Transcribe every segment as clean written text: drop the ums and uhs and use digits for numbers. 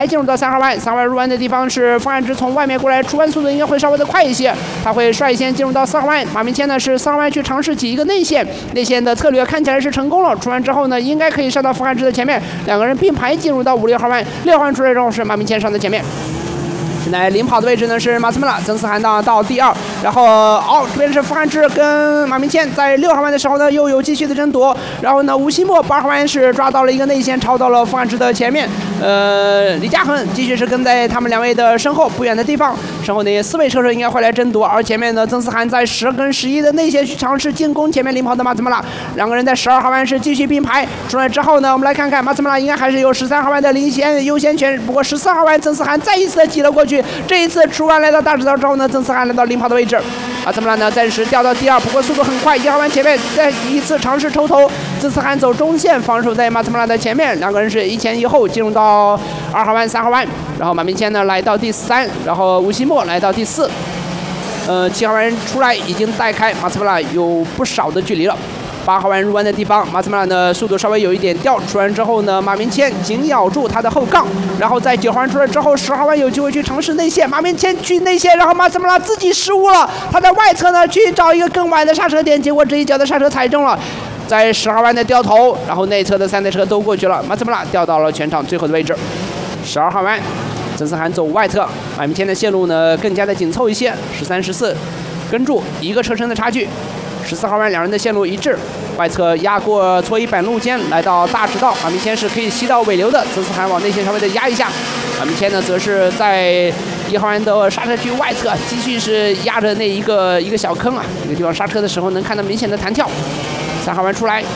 进入到3号弯，3号弯入弯的地方是方汉之从外面过来，出弯速度应该会稍微的快一些，他会率先进入到4号弯。马明谦呢是4号弯去尝试挤一个内线，内线的策略看起来是成功了，出弯之后呢应该可以上到方汉之的前面，两个人并排进入到5、6号弯，6号弯出来之后是马明谦上的前面。现在领跑的位置呢是马斯穆拉，曾思涵到第2，然后这边是傅汉之跟马明谦在6号弯的时候呢又有继续的争夺，然后呢吴希墨8号弯是抓到了一个内线，超到了傅汉之的前面，李嘉恒继续是跟在他们2位的身后不远的地方，身后那4位车手应该会来争夺，而前面呢曾思涵在10跟11的内线去尝试进攻前面领跑的马斯穆拉，两个人在12号弯是继续并排，出来之后呢我们来看看马斯穆拉应该还是有13号弯的领先优先权，不过14号弯曾思涵再一次的挤了过去，这一次出弯来到大直道之后呢，曾思涵来到领跑的位置，马斯穆拉呢暂时掉到第2，不过速度很快，1号弯前面再一次尝试抽头，曾思涵走中线防守在马斯穆拉的前面，两个人是一前一后进入到2号弯、3号弯，然后马明谦呢来到第3，然后吴希墨来到第4，7号弯出来已经带开马斯穆拉有不少的距离了。8号弯入弯的地方，马斯穆拉的速度稍微有一点掉，出弯之后呢，马明谦紧咬住他的后杠，然后在9号弯出来之后，10号弯有机会去尝试内线，马明谦去内线，然后马斯穆拉自己失误了，他在外侧呢去找一个更晚的刹车点，结果这一脚的刹车踩中了，在10号弯的掉头，然后内侧的3台车都过去了，马斯穆拉掉到了全场最后的位置。12号弯，曾思涵走外侧，马明谦的线路呢更加的紧凑一些，13、14跟住1个车身的差距。14号弯两人的线路一致，外侧压过搓衣板路肩，来到大直道，马明谦是可以吸到尾流的，曾思涵往内线稍微的压一下，马明谦呢则是在1号弯的刹车区外侧继续是压着那一个小坑啊，这个地方刹车的时候能看到明显的弹跳。3号弯出来，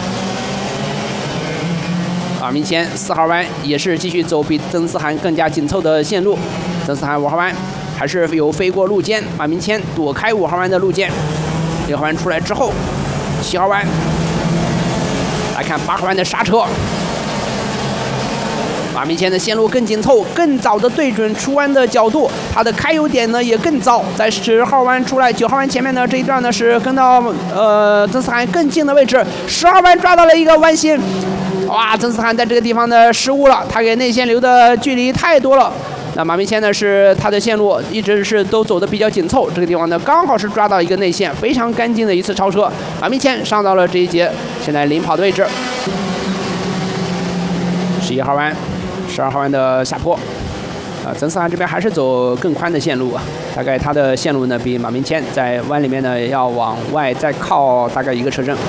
马明谦4号弯也是继续走比曾思涵更加紧凑的线路，曾思涵5号弯还是有飞过路肩，马明谦躲开5号弯的路肩。6号弯出来之后，7号弯来看8号弯的刹车，马明谦的线路更紧凑，更早的对准出弯的角度，他的开油点呢也更早，在10号弯出来，9号弯前面呢这一段呢是跟到曾思涵更近的位置，10号弯抓到了一个弯心，哇，曾思涵在这个地方呢失误了，他给内线留的距离太多了。那马明谦呢是他的线路一直是都走的比较紧凑，这个地方呢刚好是抓到一个内线，非常干净的一次超车，马明谦上到了这一节现在领跑的位置。11号弯，12号弯的下坡，曾思涵这边还是走更宽的线路啊，大概他的线路呢比马明谦在弯里面呢要往外再靠大概1个车身。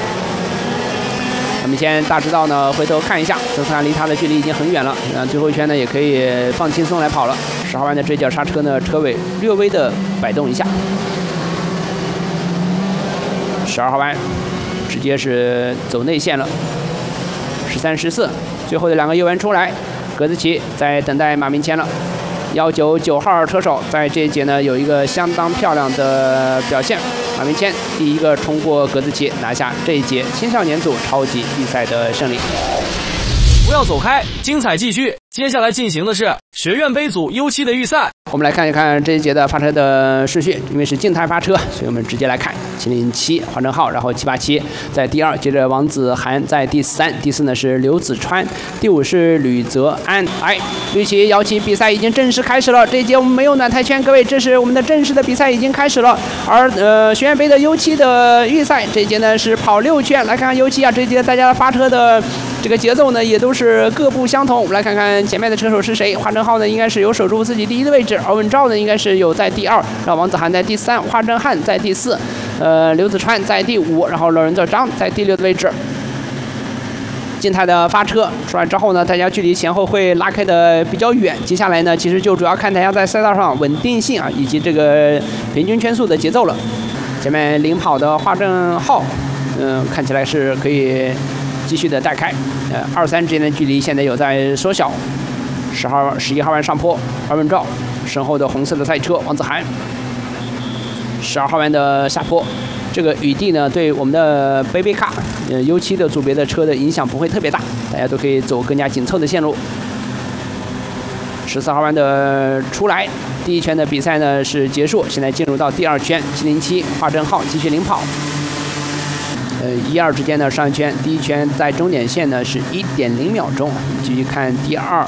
马明谦大直道呢，回头看一下，曾思涵离他的距离已经很远了，最后一圈呢也可以放轻松来跑了。10号弯的追脚刹车呢，车尾略微的摆动一下。12号弯直接是走内线了。13、14，最后的2个右弯出来，葛子奇在等待马明谦了。199号车手在这一节呢有一个相当漂亮的表现，马明谦第1个冲过葛子奇，拿下这一节青少年组超级预赛的胜利。 不要走开，精彩继续。接下来进行的是学院杯组U7的预赛。 我们来看一看这一节的发车的顺序，因为是静态发车，所以我们直接来看707华正浩，然后787在第2，接着王子涵在第3，第4呢是刘子川，第5是吕泽安。绿旗摇旗，比赛已经正式开始了。这一节我们没有暖台圈，各位，这是我们的正式的比赛已经开始了。而学院杯的U7的预赛，这一节呢是跑6圈。来看看U7啊，这一节大家发车的这个节奏呢也都是各不相同。我们来看看前面的车手是谁。华正浩呢应该是有守住自己第1的位置，而文昭呢应该是有在第2，然后王子涵在第3，华正汉在第4，刘子川在第5，然后老人的张在第6的位置。静态的发车出来之后呢，大家距离前后会拉开的比较远。接下来呢，其实就主要看大家在赛道上稳定性啊，以及这个平均圈速的节奏了。前面领跑的华正浩，看起来是可以继续的带开。2、3之间的距离现在有在缩小。11号弯上坡，二文照，身后的红色的赛车王子涵。12号弯的下坡。这个雨地呢，对我们的 Baby Car U7的组别的车的影响不会特别大，大家都可以走更加紧凑的线路。14号弯的出来，第1圈的比赛呢是结束，现在进入到第2圈，707华正浩继续领跑。1、2之间的上一圈，第1圈在终点线呢是1.0秒钟，继续看第2，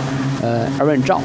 二问赵。